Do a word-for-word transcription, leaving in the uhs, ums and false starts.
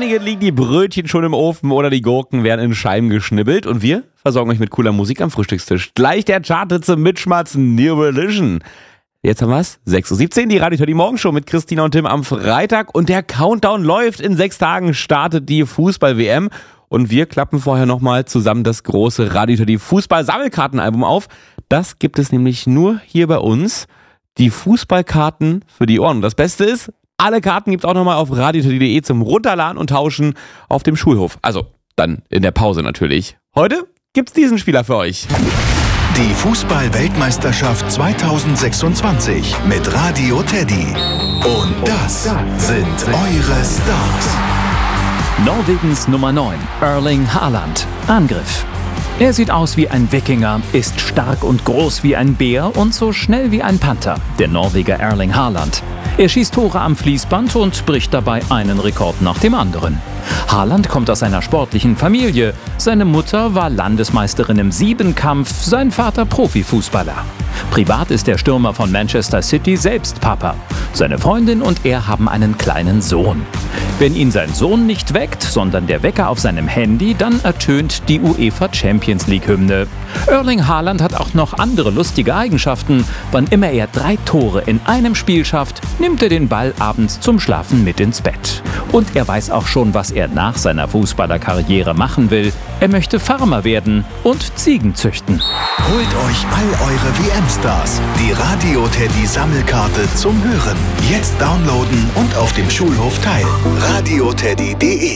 einigen liegen die Brötchen schon im Ofen oder die Gurken werden in Scheiben geschnibbelt und wir versorgen euch mit cooler Musik am Frühstückstisch. Gleich der Charted zum Mitschmatzen, New Religion. Jetzt haben wir's, sechs Uhr siebzehn, die Radio Teddy Morgenshow mit Christina und Tim am Freitag und der Countdown läuft. In sechs Tagen startet die Fußball-W M und wir klappen vorher nochmal zusammen das große Radio Teddy Fußball-Sammelkartenalbum auf. Das gibt es nämlich nur hier bei uns. Die Fußballkarten für die Ohren. Und das Beste ist, alle Karten gibt's auch nochmal auf radioteddy punkt de zum Runterladen und Tauschen auf dem Schulhof. Also dann in der Pause natürlich. Heute gibt's diesen Spieler für euch. Die Fußball-Weltmeisterschaft zweitausendsechsundzwanzig mit Radio Teddy. Und das sind eure Stars. Norwegens Nummer neun, Erling Haaland. Angriff. Er sieht aus wie ein Wikinger, ist stark und groß wie ein Bär und so schnell wie ein Panther, der Norweger Erling Haaland. Er schießt Tore am Fließband und bricht dabei einen Rekord nach dem anderen. Haaland kommt aus einer sportlichen Familie. Seine Mutter war Landesmeisterin im Siebenkampf, sein Vater Profifußballer. Privat ist der Stürmer von Manchester City selbst Papa. Seine Freundin und er haben einen kleinen Sohn. Wenn ihn sein Sohn nicht weckt, sondern der Wecker auf seinem Handy, dann ertönt die UEFA Champions League Hymne. Erling Haaland hat auch noch andere lustige Eigenschaften. Wann immer er drei Tore in einem Spiel schafft, nimmt er den Ball abends zum Schlafen mit ins Bett. Und er weiß auch schon, was er nach seiner Fußballerkarriere machen will. Er möchte Farmer werden und Ziegen züchten. Holt euch all eure W M-Stars. Die Radio Teddy Sammelkarte zum Hören. Jetzt downloaden und auf dem Schulhof teilen. radioteddy punkt de